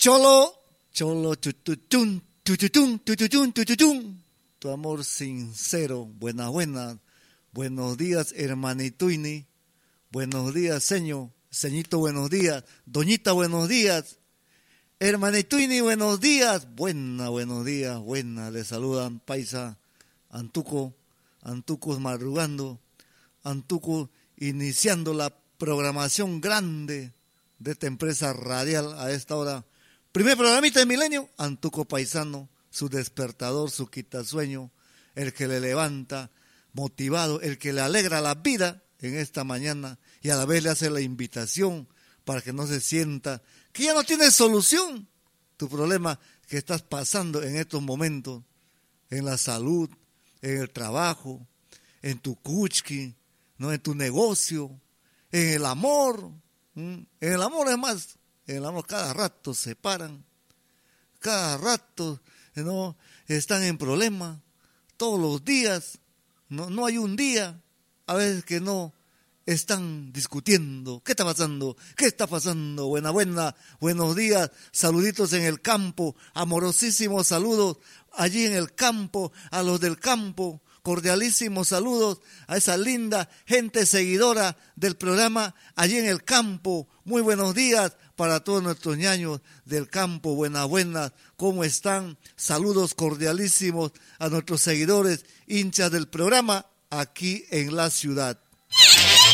Cholo, cholo, tututun, tututun, tututun, tututun. Tu amor sincero, buenas. Buenos días, hermanituini. Buenos días, señor. Señito, buenos días. Doñita, buenos días. Hermanituini, buenos días. Buenos días, buena. Le saludan Paisa, Antuco, Antucos madrugando, Antuco iniciando la programación grande de esta empresa radial a esta hora. Primer programita de Milenio, Antuco Paisano, su despertador, su quitasueño, el que le levanta motivado, el que le alegra la vida en esta mañana y a la vez le hace la invitación para que no se sienta que ya no tiene solución tu problema que estás pasando en estos momentos, en la salud, en el trabajo, en tu cuchqui, ¿no? En tu negocio, en el amor. En el amor es más, en el amor cada rato se paran, cada rato no están en problemas, todos los días, no hay un día, a veces que no están discutiendo. ¿Qué está pasando? ¿Qué está pasando? Buenos días, saluditos en el campo, amorosísimos saludos allí en el campo, a los del campo, cordialísimos saludos a esa linda gente seguidora del programa allí en el campo. Muy buenos días para todos nuestros ñaños del campo. Buenas, ¿cómo están? Saludos cordialísimos a nuestros seguidores, hinchas del programa aquí en la ciudad.